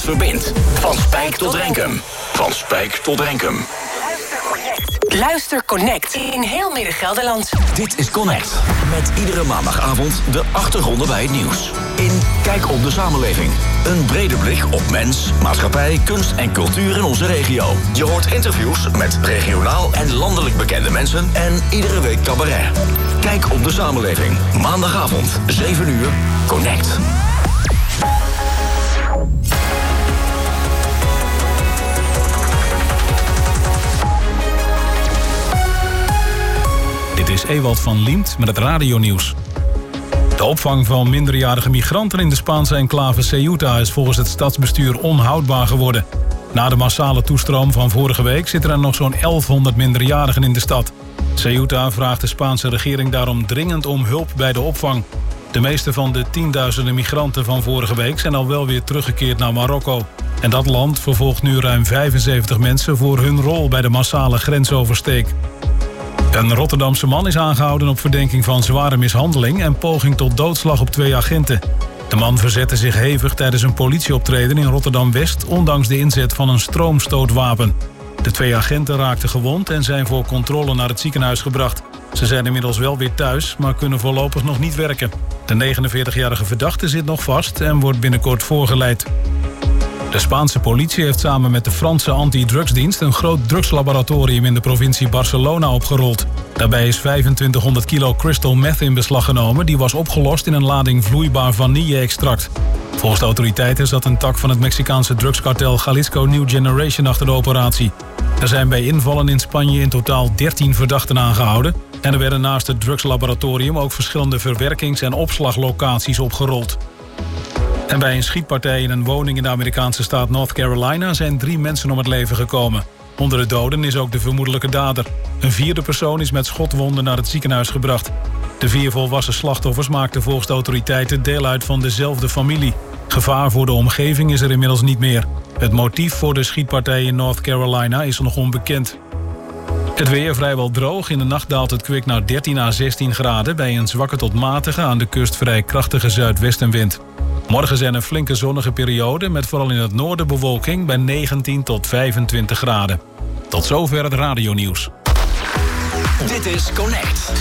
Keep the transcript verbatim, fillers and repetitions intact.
verbindt. Van Spijk tot Renkum. Van Spijk tot Renkum. Luister Connect in heel Midden-Gelderland. Dit is Connect. Met iedere maandagavond de achtergronden bij het nieuws. In Kijk op de samenleving. Een brede blik op mens, maatschappij, kunst en cultuur in onze regio. Je hoort interviews met regionaal en landelijk bekende mensen. En iedere week cabaret. Kijk op de samenleving. Maandagavond, zeven uur. Connect. Dit is Ewald van Liemt met het radionieuws. De opvang van minderjarige migranten in de Spaanse enclave Ceuta is volgens het stadsbestuur onhoudbaar geworden. Na de massale toestroom van vorige week zitten er nog zo'n elfhonderd minderjarigen in de stad. Ceuta vraagt de Spaanse regering daarom dringend om hulp bij de opvang. De meeste van de tienduizenden migranten van vorige week zijn al wel weer teruggekeerd naar Marokko. En dat land vervolgt nu ruim vijfenzeventig mensen voor hun rol bij de massale grensoversteek. Een Rotterdamse man is aangehouden op verdenking van zware mishandeling en poging tot doodslag op twee agenten. De man verzette zich hevig tijdens een politieoptreden in Rotterdam-West, ondanks de inzet van een stroomstootwapen. De twee agenten raakten gewond en zijn voor controle naar het ziekenhuis gebracht. Ze zijn inmiddels wel weer thuis, maar kunnen voorlopig nog niet werken. De negenenveertigjarige verdachte zit nog vast en wordt binnenkort voorgeleid. De Spaanse politie heeft samen met de Franse antidrugsdienst een groot drugslaboratorium in de provincie Barcelona opgerold. Daarbij is vijfentwintighonderd kilo crystal meth in beslag genomen, die was opgelost in een lading vloeibaar vanille-extract. Volgens de autoriteiten zat een tak van het Mexicaanse drugskartel Jalisco New Generation achter de operatie. Er zijn bij invallen in Spanje in totaal dertien verdachten aangehouden en er werden naast het drugslaboratorium ook verschillende verwerkings- en opslaglocaties opgerold. En bij een schietpartij in een woning in de Amerikaanse staat North Carolina zijn drie mensen om het leven gekomen. Onder de doden is ook de vermoedelijke dader. Een vierde persoon is met schotwonden naar het ziekenhuis gebracht. De vier volwassen slachtoffers maakten volgens de autoriteiten deel uit van dezelfde familie. Gevaar voor de omgeving is er inmiddels niet meer. Het motief voor de schietpartij in North Carolina is nog onbekend. Het weer vrijwel droog. In de nacht daalt het kwik naar dertien à zestien graden... bij een zwakke tot matige, aan de kust vrij krachtige zuidwestenwind. Morgen zijn een flinke zonnige periode met vooral in het noorden bewolking bij negentien tot vijfentwintig graden. Tot zover het radionieuws. Dit is Connect.